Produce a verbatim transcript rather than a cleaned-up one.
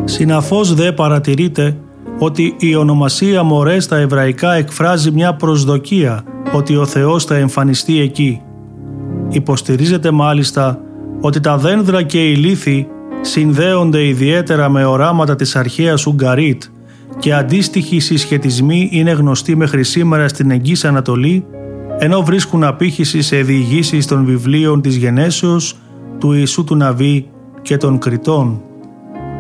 Συναφώς δε παρατηρείται ότι η ονομασία Μωρέ στα εβραϊκά εκφράζει μια προσδοκία ότι ο Θεός θα εμφανιστεί εκεί. Υποστηρίζεται μάλιστα ότι τα δένδρα και οι λίθοι συνδέονται ιδιαίτερα με οράματα της αρχαίας Ουγγαρίτ και αντίστοιχοι συσχετισμοί είναι γνωστοί μέχρι σήμερα στην Εγγύς Ανατολή, ενώ βρίσκουν απήχηση σε διηγήσεις των βιβλίων της Γενέσεως, του Ιησού του Ναβί και των Κριτών.